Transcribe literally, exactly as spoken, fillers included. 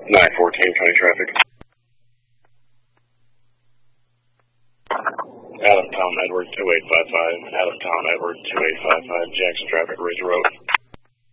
nine fourteen, county traffic. Adam Tom Edward two eight five five, Adam Tom Edward two eight five five, Jackson traffic, Ridge Road.